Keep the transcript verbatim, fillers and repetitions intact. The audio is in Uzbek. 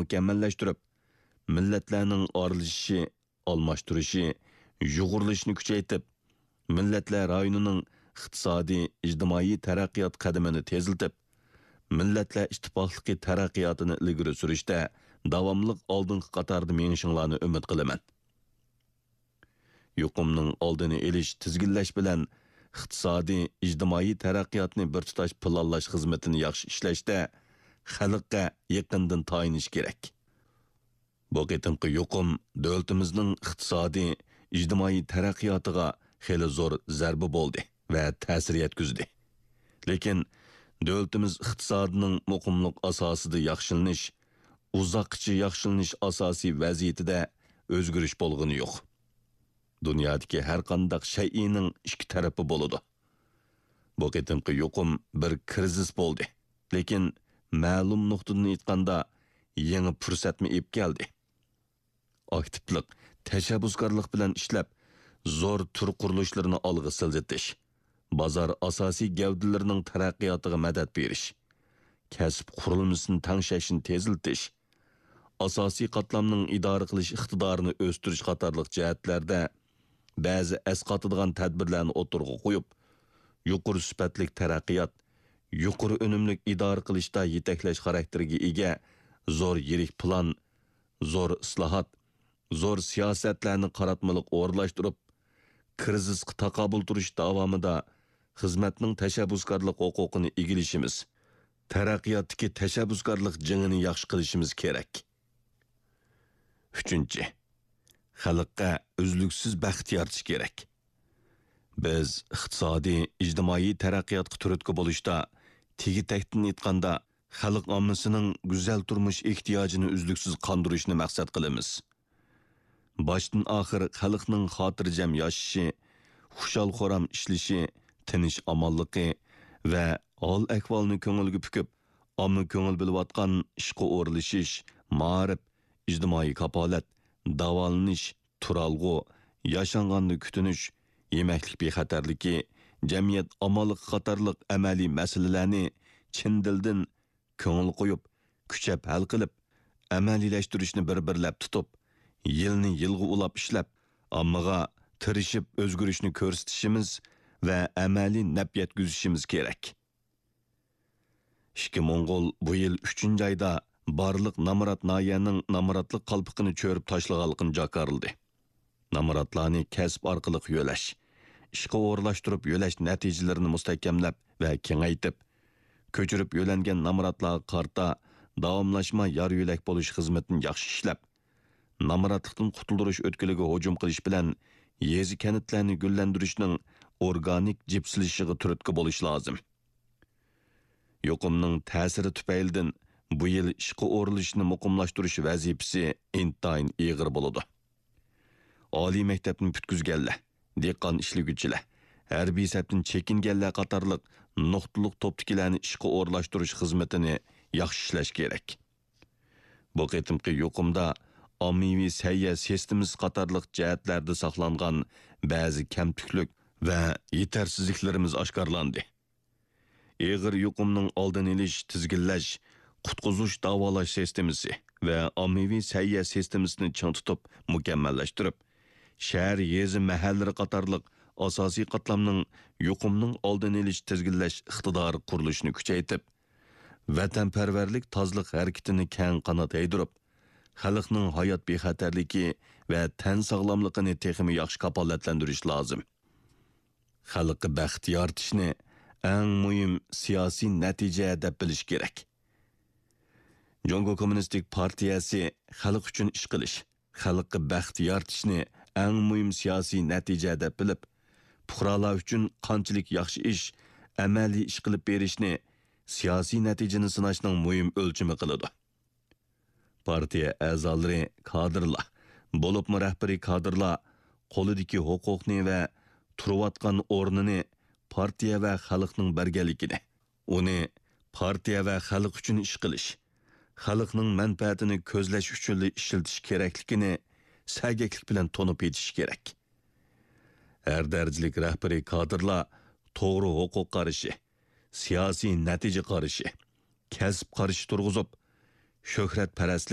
mukammallashtirib, millatlarning oralishishi, almashtirishi, yug'urilishini kuchaytirib, millatlar rayonining iqtisodiy, ijtimoiy taraqqiyot qadamini teziltib, millatlar ittifoqligi taraqqiyotini ilgari surishda davomliq oldingi qatorda menishinglarni umid qilaman. Yuqumning oldini olish, tizginlash bilan iqtisodiy, ijtimoiy taraqqiyotni bir tutash planlash xizmatini yaxshi ishlashda xalqqa yaqindan tayinish kerak. Bu qitimqi yuqum davlatimizning iqtisodiy, ijtimoiy taraqqiyotiga xeli zo'r zarba bo'ldi va ta'sir yetkazdi. Lekin davlatimiz iqtisodining muqimlik asosida yaxshilanish, uzoqcha yaxshilanish asosiy vaziyatida o'zgarish bo'lgani yo'q. Dunyodagi har qanday shayning ikki tarafi bo'ladi. Bu qitimqi yuqum bir krizis bo'ldi. Lekin ma'lum nuqtadan aytganda yangi fursatni ib keldi. Aktivlik, tashabbuskorlik bilan ishlab, zo'r tur qurilishlarni olg'a siljitish, bozor asosiy gavdalarining taraqqiyotiga madad berish, kasb qurilmasini tangshashni teziltish, asosiy qatlamning idora qilish iqtidorini o'stirish qatorliq jihatlarda ba'zi asqatadigan tadbirlarni o'tirg'a qo'yib, yuqori sifatli taraqqiyot, yuqori unumli idora qilishda yetaklash xarakteriga ega zo'r yirik plan, zo'r islohot, zo'r siyosatlarni qaratmalik o'rlashtirib, krizisga taqobil turish davomida xizmatning tashabbuskorlik huquqini egilishimiz, taraqqiyotdagi tashabbuskorlik jingini yaxshi qilishimiz kerak. Uchinchi, xalqqa uzluksiz baxt yaratish kerak. Biz iqtisodiy, ijtimoiy taraqqiyotga turtki bo'lishda, tegi-takdan aytganda, xalq ommasining go'zal turmush ehtiyojini uzluksiz qondirishni maqsad qilamiz. Boshdan oxir xalqning xotirjam yashashi, xushal-xo'ram ishlashi, tinch amonligi va hol-ahvolni ko'ngilga pukib, omma ko'ngil bilayotgan ishga o'rlishish, ma'rif, ijtimoiy kapolat, davolanish, turalg'u, yashanganni kutinish, yemaklik bexatarligi, jamiyat amonligi qatorliq amaliy masalalarni chin dildan ko'ngil qo'yib, kuchab hal qilib, amaliylashtirish bir-birlab tutib, yilni yilga ulab ishlab, ommaga tirishib o'zgarishni ko'rsatishimiz va amaliy naf yetkazishimiz kerak. Ikki Mo'ng'ul bu yil uchinchi oyda barliq Namarat nahiyaning namaratlik qalpiqini cho'rib tashlaganligini jakarıldı. Namaratlarni kasb orqali yo'lash, ishga o'rlashtirib yo'lash natijalarini mustahkamlab va kengaytib, ko'chirib yo'langan namaratlarga qarta davomlashma yar yo'lak bo'lish xizmatini yaxshi ishlab, namaratlikdan qutuldirish o'tkiliga hujum qilish bilan yezi kanitlarni gullantirishning organik jipsilishiga turtki bo'lish lozim. Yuqumning ta'siri tufaylidan bu yil ishga o'rilishni muqimlashtirish vazifasi intayin ig'ir bo'ladi. Oliy maktabni putkizganlar, dehqon ishliguvchilar, harbiy sabtdan chekinganlar qatorliq nuqtaliq toptikilarni ishga o'rlashtirish xizmatini yaxshi ishlash kerak. Bu qitimqi yuqumda ommaviy sayya sistemasi qatorliq jihatlarda saqlangan ba'zi kamtuklik va yetarsizliklarimiz oshkorlandi. Ig'ir yuqumning oldini olish, tizginlash, qutqizish davolash sistemasi va ommaviy sayya sistemasini ching tutib, mukammallashtirib, shahar, yezi, mahallalar qatorliq asosiy qatlamning yuqumning oldini olish, tizginlash iqtidori qurilishini kuchaytirib, vatanparvarlik tozliq harakatini keng qanot yaydirib, xalqning hayot bexatarligi va tan sog'lomligini texmi yaxshi kafolatlantirish lozim. Xalqqa baxt yaratishni eng muhim siyosiy natija deb bilish kerak. Jongo Kommunistik Partiyasi xalq uchun ish qilish, xalqqa baxt yaratishni eng muhim siyosiy natija deb bilib, fuqarolar uchun qanchalik yaxshi ish, amaliy ish qilib berishni siyosiy natijani sinashning muhim o'lchami qiladi. Partiya a'zolari, kadrlar, bo'libmi rahbariy kadrlar qo'lidagi huquqni va turayotgan o'rnini partiya va xalqning berganligini, uni partiya va xalq uchun ish qilish, xalqning manfaatini ko'zlash uchun ishlatish kerakligini sagaklik bilan tonib yetish kerak. Har darajalik rahbariy kadrlar to'g'ri huquq qarashi, siyosiy natija qarashi, kasb qarashi turg'izib, shuhratparastlik